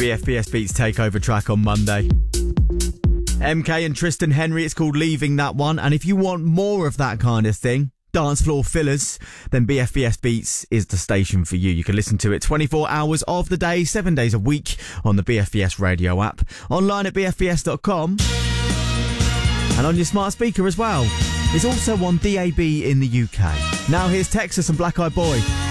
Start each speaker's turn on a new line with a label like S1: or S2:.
S1: BFBS Beats takeover track on Monday. MK and Tristan Henry, it's called Leaving That One. And if you want more of that kind of thing, dance floor fillers, then BFBS Beats is the station for you. You can listen to it 24 hours of the day, 7 days a week on the BFBS radio app, online at bfbs.com, and on your smart speaker as well. It's also on DAB in the UK. Now here's Texas and Black Eyed Boy.